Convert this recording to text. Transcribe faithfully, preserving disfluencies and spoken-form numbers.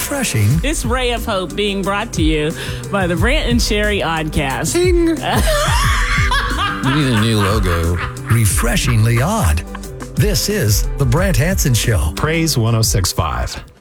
refreshing. This ray of hope being brought to you by the Brant and Sherry Oddcast. Ding. We need a new logo. Refreshingly odd. This is The Brant Hanson Show. Praise one oh six point five.